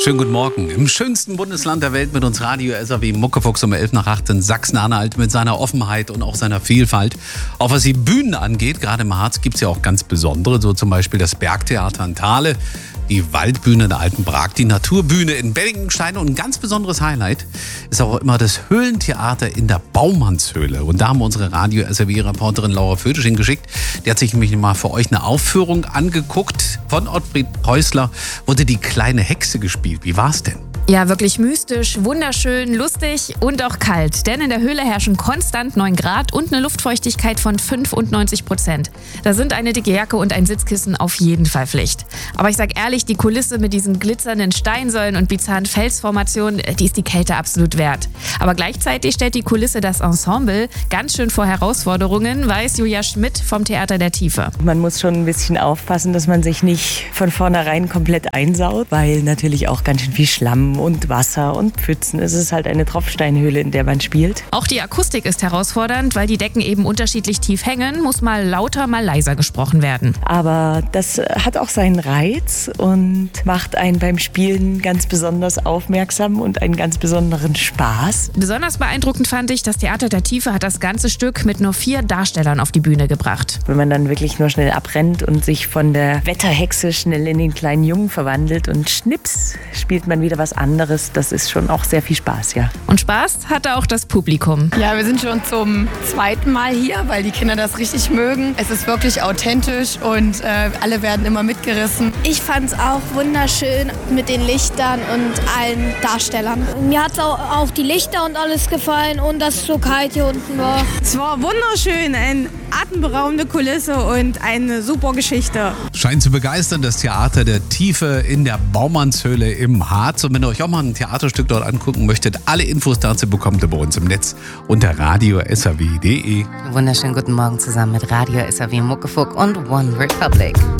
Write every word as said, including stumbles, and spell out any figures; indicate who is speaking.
Speaker 1: Schönen guten Morgen. Im schönsten Bundesland der Welt mit uns Radio S A W Muckefuchs um elf nach acht in Sachsen-Anhalt mit seiner Offenheit und auch seiner Vielfalt. Auch was die Bühnen angeht, gerade im Harz gibt es ja auch ganz besondere, so zum Beispiel das Bergtheater in Thale, die Waldbühne in der Altenbrag, die Naturbühne in Bellingenstein und ein ganz besonderes Highlight ist auch immer das Höhlentheater in der Baumannshöhle. Und da haben wir unsere Radio S A W-Reporterin Laura Fötisch hingeschickt. Die hat sich nämlich mal für euch eine Aufführung angeguckt. Von Ottfried Preußler wurde die kleine Hexe gespielt. Wie war's denn?
Speaker 2: Ja, wirklich mystisch, wunderschön, lustig und auch kalt. Denn in der Höhle herrschen konstant neun Grad und eine Luftfeuchtigkeit von fünfundneunzig Prozent. Da sind eine dicke Jacke und ein Sitzkissen auf jeden Fall Pflicht. Aber ich sag ehrlich, die Kulisse mit diesen glitzernden Steinsäulen und bizarren Felsformationen, die ist die Kälte absolut wert. Aber gleichzeitig stellt die Kulisse das Ensemble ganz schön vor Herausforderungen, weiß Julia Schmidt vom Theater der Tiefe.
Speaker 3: Man muss schon ein bisschen aufpassen, dass man sich nicht von vornherein komplett einsaut, weil natürlich auch ganz schön viel Schlamm und Wasser und Pfützen. Es ist halt eine Tropfsteinhöhle, in der man spielt.
Speaker 2: Auch die Akustik ist herausfordernd, weil die Decken eben unterschiedlich tief hängen, muss mal lauter, mal leiser gesprochen werden.
Speaker 3: Aber das hat auch seinen Reiz und macht einen beim Spielen ganz besonders aufmerksam und einen ganz besonderen Spaß.
Speaker 2: Besonders beeindruckend fand ich, das Theater der Tiefe hat das ganze Stück mit nur vier Darstellern auf die Bühne gebracht.
Speaker 3: Wenn man dann wirklich nur schnell abrennt und sich von der Wetterhexe schnell in den kleinen Jungen verwandelt und schnips, spielt man wieder was anderes. anderes, das ist schon auch sehr viel Spaß, ja.
Speaker 2: Und Spaß hatte auch das Publikum.
Speaker 4: Ja, wir sind schon zum zweiten Mal hier, weil die Kinder das richtig mögen. Es ist wirklich authentisch und äh, alle werden immer mitgerissen.
Speaker 5: Ich fand es auch wunderschön mit den Lichtern und allen Darstellern. Mir hat auch, auch die Lichter und alles gefallen und dass es so kalt hier unten war.
Speaker 6: Es war wunderschön, eine atemberaubende Kulisse und eine super Geschichte.
Speaker 1: Scheint zu begeistern, das Theater der Tiefe in der Baumannshöhle im Harz. Und wenn ihr euch auch mal ein Theaterstück dort angucken möchtet, alle Infos dazu bekommt ihr bei uns im Netz unter radio s a w punkt d e.
Speaker 7: Wunderschönen guten Morgen zusammen mit Radio S A W Muckefuck und One Republic.